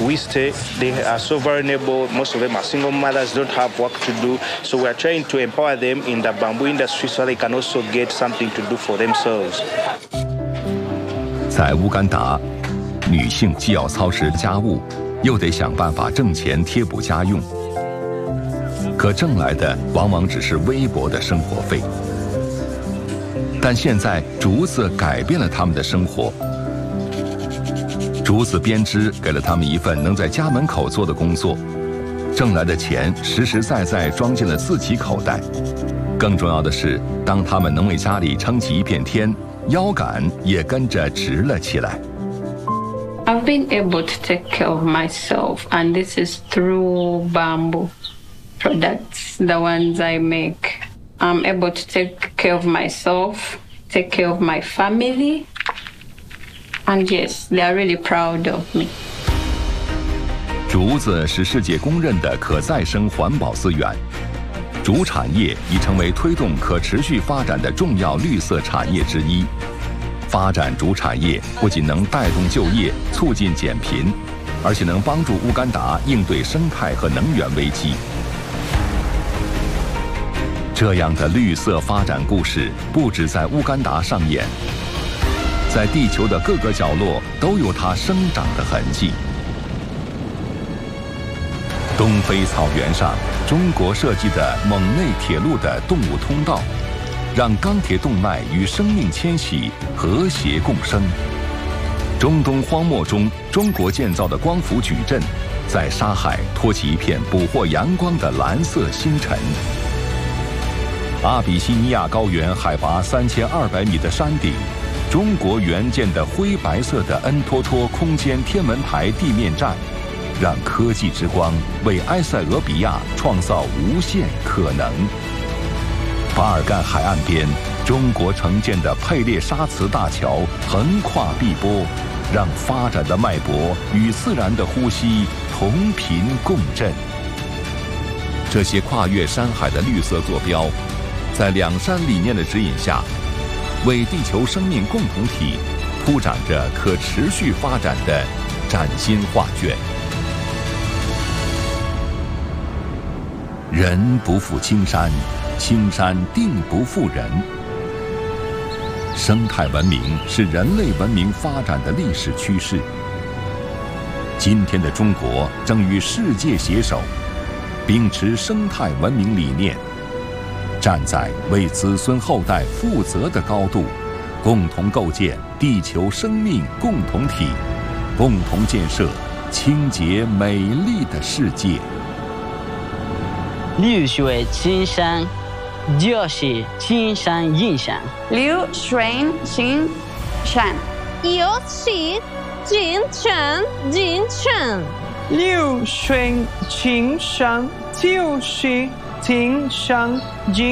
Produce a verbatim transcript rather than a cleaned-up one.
we stay, they are so vulnerable. Most of them are single mothers, don't have work to do. So we are trying to empower them in the bamboo industry so they can also get something to do for themselves. 在乌干达，女性既要操持家务，又得想办法挣钱贴补家用。可挣来的往往只是微薄的生活费。但现在竹子改变了他们的生活。竹子编织给了他们一份能在家门口做的工作，挣来的钱实实在在装进了自己口袋。更重要的是，当他们能为家里撑起一片天，腰杆也跟着直了起来。 I've been able to take care of myself, and this is through bamboo products, the ones I make. I'm able to take care of myself, take care of my family, and yes, they are really proud of me. 竹子是世界公认的可再生环保资源，竹产业已成为推动可持续发展的重要绿色产业之一。发展竹产业不仅能带动就业、促进减贫，而且能帮助乌干达应对生态和能源危机。这样的绿色发展故事不止在乌干达上演，在地球的各个角落都有它生长的痕迹。东非草原上，中国设计的蒙内铁路的动物通道，让钢铁动脉与生命迁徙和谐共生。中东荒漠中，中国建造的光伏矩阵，在沙海托起一片捕获阳光的蓝色星辰。阿比西尼亚高原海拔三千二百米的山顶，中国援建的灰白色的恩托托空间天文台地面站，让科技之光为埃塞俄比亚创造无限可能。巴尔干海岸边，中国承建的佩列沙茨大桥横跨碧波，让发展的脉搏与自然的呼吸同频共振。这些跨越山海的绿色坐标，在两山理念的指引下，为地球生命共同体铺展着可持续发展的崭新画卷。人不负青山，青山定不负人。生态文明是人类文明发展的历史趋势。今天的中国正与世界携手，秉持生态文明理念，站在为子孙后代负责的高度，共同构建地球生命共同体，共同建设清洁美丽的世界。 绿水青山就是金山银山。 流水青山就是金山银山。 流水青山就是金山银